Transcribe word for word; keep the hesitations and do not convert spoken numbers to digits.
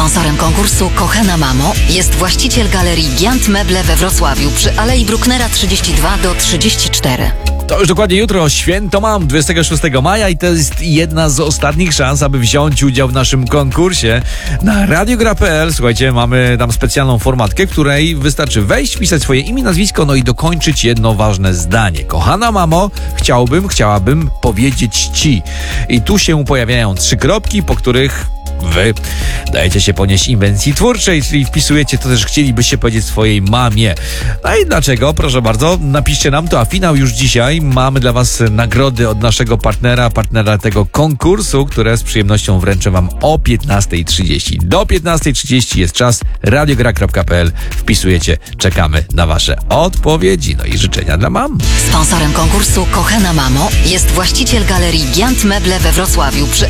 Sponsorem konkursu Kochana Mamo jest właściciel galerii Giant Meble we Wrocławiu przy Alei Brucknera trzydzieści dwa do trzydzieści cztery. To już dokładnie jutro, święto mam, dwudziestego szóstego maja i to jest jedna z ostatnich szans, aby wziąć udział w naszym konkursie. Na radiogra kropka pe el, słuchajcie, mamy tam specjalną formatkę, w której wystarczy wejść, pisać swoje imię, nazwisko, no i dokończyć jedno ważne zdanie. Kochana mamo, chciałbym, chciałabym powiedzieć ci. I tu się pojawiają trzy kropki, po których wy dajecie się ponieść inwencji twórczej, czyli wpisujecie to, też chcielibyście powiedzieć swojej mamie. No i dlaczego? Proszę bardzo, napiszcie nam to, a finał już dzisiaj. Mamy dla was nagrody od naszego partnera, partnera tego konkursu, które z przyjemnością wręczę wam o piętnastej trzydzieści. Do piętnastej trzydzieści jest czas, radiogra kropka pe el. Wpisujecie, czekamy na wasze odpowiedzi. No i życzenia dla mam. Sponsorem konkursu Kochana Mamo jest właściciel galerii Giant Meble we Wrocławiu przy